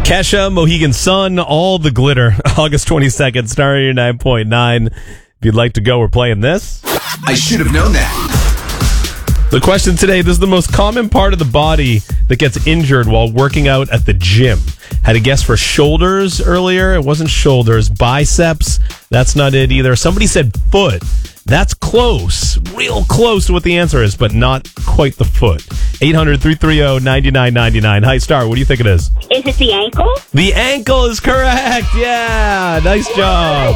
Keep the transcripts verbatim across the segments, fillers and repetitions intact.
Kesha, Mohegan Sun, all the glitter. August twenty-second, Star eighty-nine point nine. If you'd like to go, we're playing this. I should have known that. The question today, this is the most common part of the body that gets injured while working out at the gym. Had a guess for shoulders earlier. It wasn't shoulders. Biceps. That's not it either. Somebody said foot. That's close. Real close to what the answer is, but not quite the foot. eight hundred, three three zero, nine nine nine nine. Hi, Star. What do you think it is? Is it the ankle? The ankle is correct. Yeah. Nice job.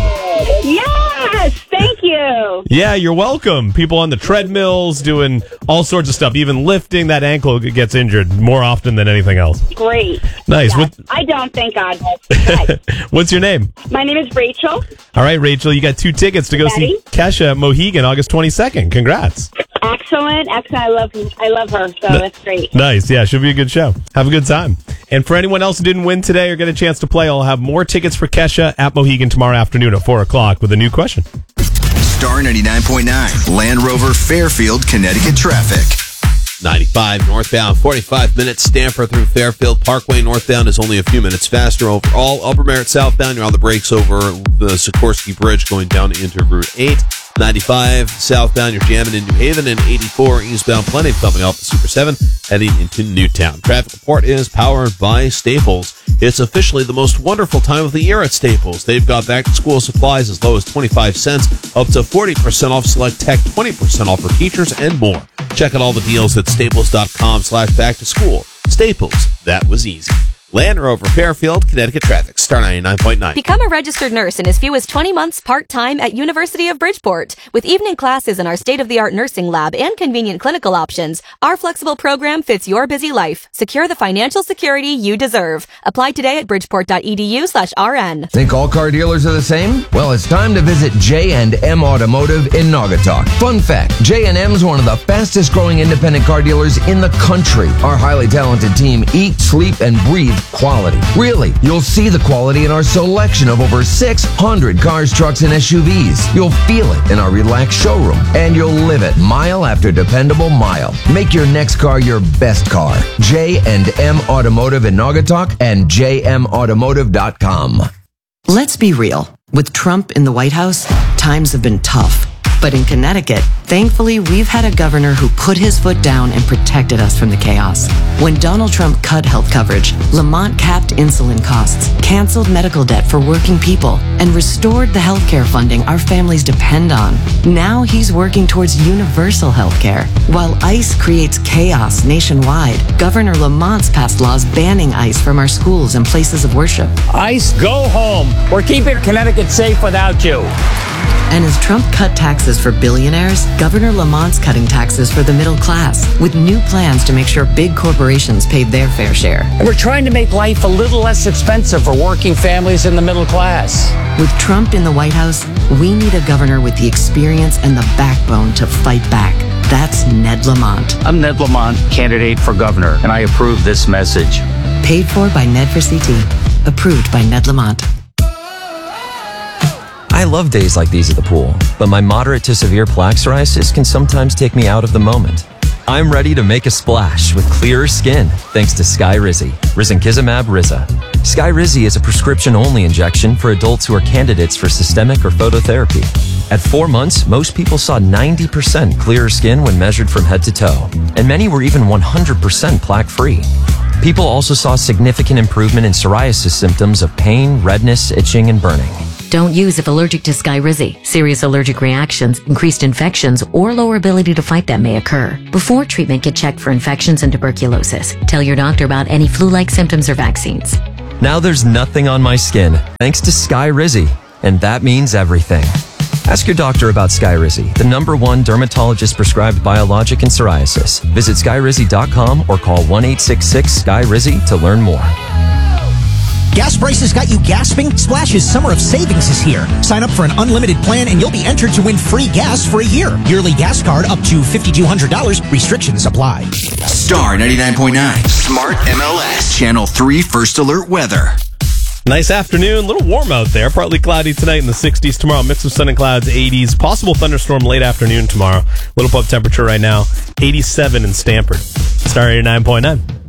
Yes, thank you. Yeah, you're welcome. People on the treadmills doing all sorts of stuff, even lifting. That ankle gets injured more often than anything else. Great. Nice. Yes. What, I don't thank God. Right. What's your name? My name is Rachel. All right, Rachel, you got two tickets to go Ready? see Kesha at Mohegan August twenty-second. Congrats. Excellent. Excellent. I love I love her, so that's great. Nice. Yeah, should be a good show. Have a good time. And for anyone else who didn't win today or get a chance to play, I'll have more tickets for Kesha at Mohegan tomorrow afternoon at four o'clock with a new question. Star ninety-nine point nine, Land Rover, Fairfield, Connecticut traffic. ninety-five northbound, forty-five minutes. Stamford through Fairfield. Parkway northbound is only a few minutes faster overall. Upper Merritt southbound, you're on the brakes over the Sikorsky Bridge going down into Route eight. ninety-five southbound, you're jamming in New Haven, and eighty-four eastbound, plenty of company off the Super seven heading into Newtown. Traffic report is powered by Staples. It's officially the most wonderful time of the year at Staples. They've got back to school supplies as low as twenty-five cents, up to forty percent off select tech, twenty percent off for teachers, and more. Check out all the deals at staples.com slash back to school. Staples, that was easy. Land Rover, Fairfield, Connecticut traffic. Star ninety-nine point nine. Become a registered nurse in as few as twenty months part-time at University of Bridgeport. With evening classes in our state-of-the-art nursing lab and convenient clinical options, our flexible program fits your busy life. Secure the financial security you deserve. Apply today at bridgeport.edu slash RN. Think all car dealers are the same? Well, it's time to visit J and M Automotive in Naugatuck. Fun fact, J and M is one of the fastest growing independent car dealers in the country. Our highly talented team eat, sleep, and breathe quality. Really, you'll see the quality in our selection of over six hundred cars, trucks, and S U Vs. You'll feel it in our relaxed showroom, and you'll live it mile after dependable mile. Make your next car your best car. J and M Automotive in Naugatuck and j m automotive dot com. Let's be real. With Trump in the White House, times have been tough. But in Connecticut, thankfully, we've had a governor who put his foot down and protected us from the chaos. When Donald Trump cut health coverage, Lamont capped insulin costs, canceled medical debt for working people, and restored the health care funding our families depend on. Now he's working towards universal health care. While ICE creates chaos nationwide, Governor Lamont's passed laws banning ICE from our schools and places of worship. ICE, go home. We're keeping Connecticut safe without you. And as Trump cut taxes for billionaires, Governor Lamont's cutting taxes for the middle class, with new plans to make sure big corporations paid their fair share. And we're trying to make life a little less expensive for working families in the middle class. With Trump in the White House, we need a governor with the experience and the backbone to fight back. That's Ned Lamont. I'm Ned Lamont, candidate for governor, and I approve this message. Paid for by Ned for C T. Approved by Ned Lamont. I love days like these at the pool, but my moderate to severe plaque psoriasis can sometimes take me out of the moment. I'm ready to make a splash with clearer skin thanks to Skyrizi, Risankizumab Riza. Skyrizi is a prescription-only injection for adults who are candidates for systemic or phototherapy. At four months, most people saw ninety percent clearer skin when measured from head to toe, and many were even one hundred percent plaque-free. People also saw significant improvement in psoriasis symptoms of pain, redness, itching, and burning. Don't use if allergic to Skyrizi. Serious allergic reactions, increased infections, or lower ability to fight them may occur. Before treatment, get checked for infections and tuberculosis. Tell your doctor about any flu-like symptoms or vaccines. Now there's nothing on my skin, thanks to Skyrizi, and that means everything. Ask your doctor about Skyrizi, the number one dermatologist-prescribed biologic in psoriasis. Visit skyrizi dot com or call one eight six six Skyrizi to learn more. Gas prices got you gasping? Splash's Summer of Savings is here. Sign up for an unlimited plan and you'll be entered to win free gas for a year. Yearly gas card up to five thousand two hundred dollars. Restrictions apply. Star ninety-nine point nine, Smart M L S, Channel three First Alert Weather. Nice afternoon. A little warm out there. Partly cloudy tonight in the sixties. Tomorrow, mix of sun and clouds, eighties. Possible thunderstorm late afternoon tomorrow. Little above temperature right now, eighty-seven in Stamford. Star eighty-nine point nine.